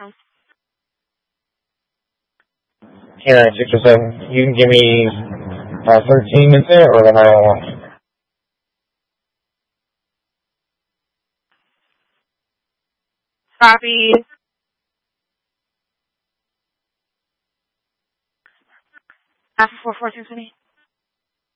Here, 607. You can give me 13 minutes there, or then I'll... Copy. Alpha 44 Symphony.